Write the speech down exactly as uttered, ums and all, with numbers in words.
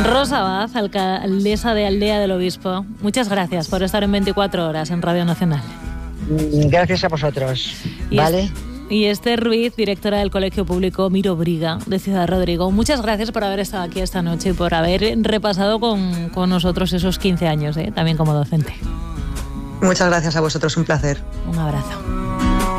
Rosa Abad, alcaldesa de Aldea del Obispo, muchas gracias por estar en veinticuatro horas en Radio Nacional. Gracias a vosotros. Y ¿Vale? Es, y Esther Ruiz, directora del Colegio Público Miro Briga de Ciudad Rodrigo. Muchas gracias por haber estado aquí esta noche y por haber repasado con, con nosotros esos quince años, ¿eh? También como docente. Muchas gracias a vosotros, un placer. Un abrazo.